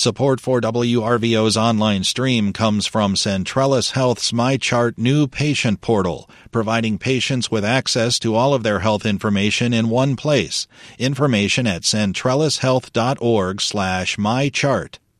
Support for WRVO's online stream comes from Centrellis Health's MyChart new patient portal, providing patients with access to all of their health information in one place. Information at centrellishealth.org/mychart.